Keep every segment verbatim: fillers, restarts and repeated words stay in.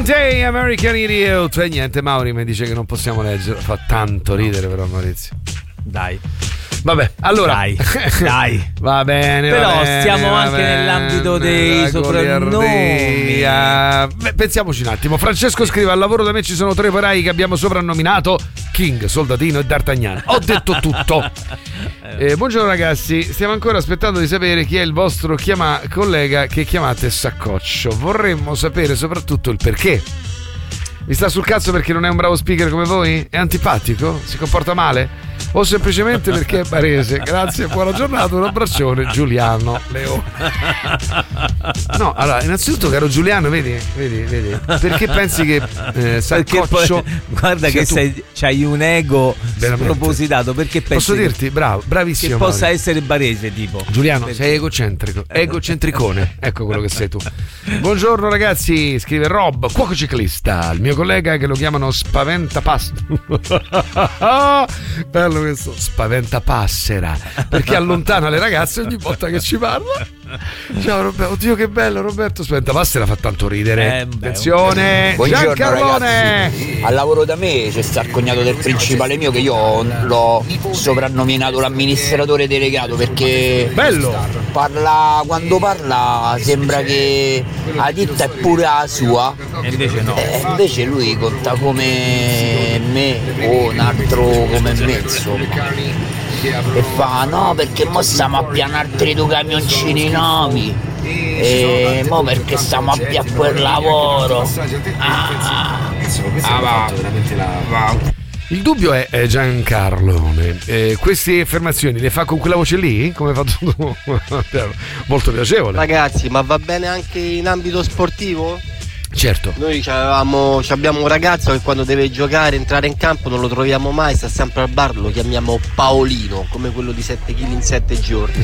Day, American Idiot. E niente, Mauri mi dice che non possiamo leggere. Fa tanto ridere però Maurizio. Dai. Vabbè, allora dai, dai. Va bene. Però va bene, stiamo va anche bene, nell'ambito dei soprannomi. Beh, pensiamoci un attimo. Francesco scrive: al lavoro da me ci sono tre operai che abbiamo soprannominato King, Soldatino e D'Artagnan. Ho detto tutto. Eh, buongiorno ragazzi, stiamo ancora aspettando di sapere chi è il vostro chiama- collega che chiamate Saccoccio. Vorremmo sapere soprattutto il perché. Vi sta sul cazzo perché non è un bravo speaker come voi? È antipatico? Si comporta male? O semplicemente perché è barese? Grazie, buona giornata, un abbraccione, Giuliano Leone. No, allora, innanzitutto, caro Giuliano, vedi, vedi, vedi, perché pensi che eh, Saccoccio poi, guarda che tu sei, c'hai un ego spropositato, perché pensi posso dirti, bravo, bravissimo, che possa Mario. essere barese, tipo Giuliano, perché? sei egocentrico, egocentricone, ecco quello che sei tu. Buongiorno ragazzi, scrive Rob, cuoco ciclista, il mio collega che lo chiamano Spaventapasta. Bello questo, Spaventapassera, perché allontana le ragazze ogni volta che ci parla. Ciao Roberto, oddio che bello Roberto, Spaventapassera fa tanto ridere. Eh, attenzione, Giancarlone. Al lavoro da me c'è sta il cognato del principale mio che io l'ho soprannominato l'amministratore delegato perché bello parla, quando parla sembra che la ditta è pure la sua e invece no, eh, invece lui conta come me o un altro come me insomma, e fa no perché mo stiamo a pianare tre due camioncini nuovi e mo perché stiamo a piare quel lavoro. Ah, ah, va, va. Il dubbio è, è Giancarlone, eh, queste affermazioni le fa con quella voce lì? Come hai fatto tu? Molto piacevole. Ragazzi, ma va bene anche in ambito sportivo? Certo. Noi avevamo, abbiamo un ragazzo che quando deve giocare, entrare in campo non lo troviamo mai, sta sempre al bar, lo chiamiamo Paolino, come quello di sette chili in sette giorni.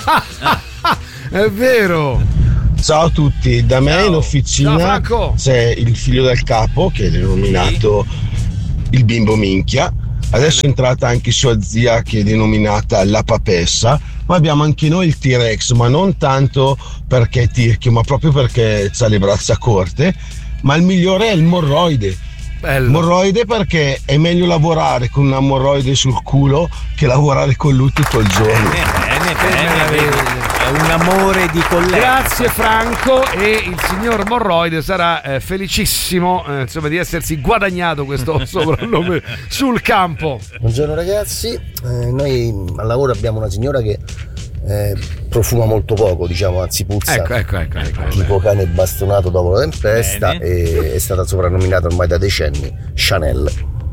È vero. Ciao a tutti, da me Ciao. in officina c'è il figlio del capo che è denominato il bimbo minchia, adesso è entrata anche sua zia che è denominata la papessa, ma abbiamo anche noi il T-Rex, ma non tanto perché è tirchio, ma proprio perché ha le braccia corte, ma il migliore è il morroide. Bello. Morroide perché è meglio lavorare con una morroide sul culo che lavorare con lui tutto il giorno. Bene, bene, bene. È un amore di collega. Grazie Franco, e il signor Morroide sarà eh, felicissimo eh, insomma di essersi guadagnato questo soprannome sul campo. Buongiorno ragazzi, eh, noi al lavoro abbiamo una signora che eh, profuma molto poco, diciamo, anzi puzza, ecco, ecco, ecco, ecco, tipo bene. Cane bastonato dopo la tempesta, e è stata soprannominata ormai da decenni Chanel.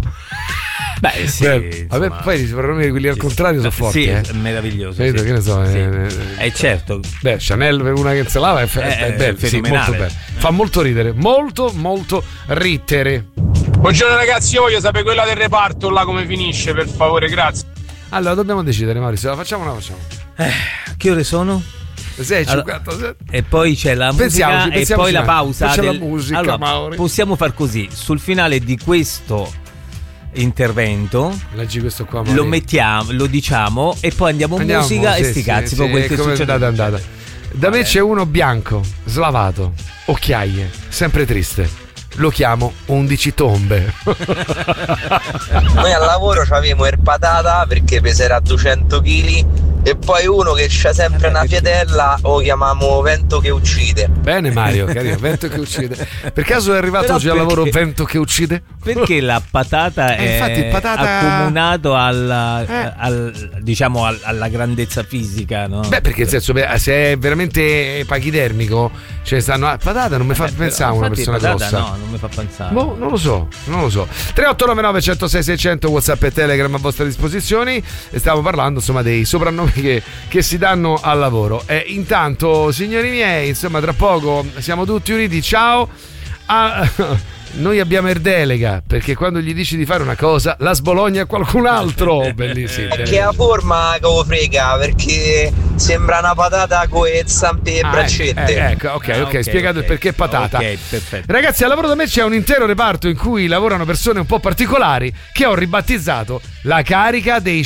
Beh, sì, beh, vabbè, poi i soprannomi quelli al contrario sono forti, sì, eh. è meraviglioso. Vedo, sì. che ne so, sì. eh, eh, certo. Beh, Chanel per una che se lava è, è, è bello, sì, molto bello. Fa molto ridere, molto molto ridere. Buongiorno ragazzi, io voglio sapere quella del reparto là come finisce, per favore, grazie. Allora dobbiamo decidere, Maurizio, la facciamo o non la facciamo? Eh, che ore sono? sei, cinquantasette. E poi c'è la pensiamoci, musica pensiamoci, e poi la pausa. C'è del... la musica, allora, Mauri. possiamo far così, sul finale di questo intervento leggi questo qua, lo mettiamo, lo diciamo e poi andiamo in musica sì, e sti sì, cazzi sì, poi quel che succede andata, andata. Da me c'è uno bianco, slavato, occhiaie, sempre triste, lo chiamo undici tombe. Noi al lavoro c'avevamo il patata perché peserà duecento chili e poi uno che c'ha sempre una fietella lo chiamiamo vento che uccide. Bene Mario, carino, vento che uccide. Per caso è arrivato oggi al lavoro vento che uccide? Perché la patata eh, è infatti, patata... accomunato alla, eh. al, diciamo al, alla grandezza fisica, no? Beh, perché nel senso, se è veramente pachidermico, cioè stanno ah, patata non mi fa eh, pensare a una persona grossa. No, non mi fa pensare. Boh, non lo so, non lo so. tre otto nove nove uno zero sei sei zero zero WhatsApp e Telegram a vostra disposizione. E stiamo parlando insomma dei soprannomi che, che si danno al lavoro. E intanto, signori miei, insomma, tra poco siamo tutti uniti. Ciao. Ah, noi abbiamo il delega perché quando gli dici di fare una cosa la sbologna a qualcun altro. Bellissimo. È che la forma che lo frega perché sembra una patata con le zampe e ah, braccette. Eh, ecco, ok, ah, ok, okay spiegato okay. il perché patata. Ok, perfetto. Ragazzi, al lavoro da me c'è un intero reparto in cui lavorano persone un po' particolari che ho ribattezzato la carica dei